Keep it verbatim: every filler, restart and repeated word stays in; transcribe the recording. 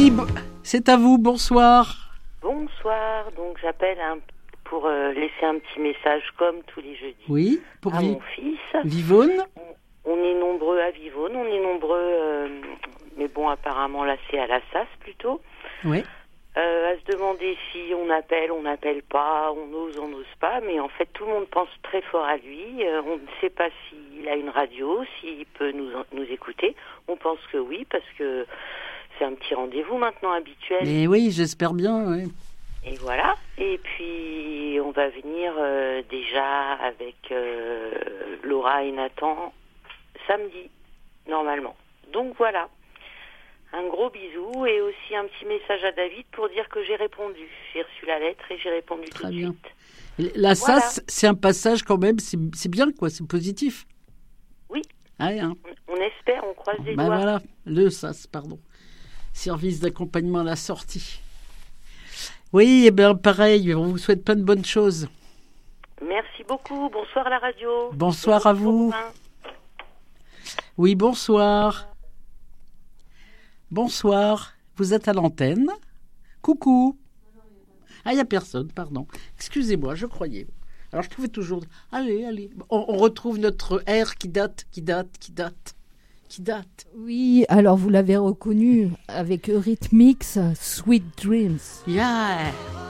Oui, b- c'est à vous, bonsoir. Bonsoir, donc j'appelle un, pour euh, laisser un petit message comme tous les jeudis Oui, pour à Vi- mon fils. Vivonne. On, on est nombreux à Vivonne, on est nombreux, euh, mais bon apparemment là c'est à la S A S plutôt, Oui. euh, à se demander si on appelle, on n'appelle pas, on ose, on n'ose pas, mais en fait tout le monde pense très fort à lui, euh, on ne sait pas s'il a une radio, s'il peut nous, nous écouter, on pense que oui parce que c'est un petit rendez-vous maintenant habituel. Mais oui, j'espère bien, oui. Et voilà. Et puis, on va venir euh, déjà avec euh, Laura et Nathan samedi, normalement. Donc voilà. Un gros bisou et aussi un petit message à David pour dire que j'ai répondu. J'ai reçu la lettre et j'ai répondu Très tout de bien. suite. La S A S, Voilà. c'est un passage quand même, c'est, c'est bien, quoi, c'est positif. Oui. Ah, hein. On, on espère, on croise les Ben doigts. voilà, le S A S, pardon. Service d'accompagnement à la sortie. Oui, et bien pareil, on vous souhaite plein de bonnes choses. Merci beaucoup. Bonsoir à la radio. Bonsoir à vous. Oui, bonsoir. Bonsoir, vous êtes à l'antenne. Coucou. Ah, il n'y a personne, pardon. Excusez-moi, je croyais. Alors, je pouvais toujours... Allez, allez. On, on retrouve notre air qui date, qui date, qui date, qui date. Oui, alors vous l'avez reconnu avec Eurythmics, Sweet Dreams. Yeah.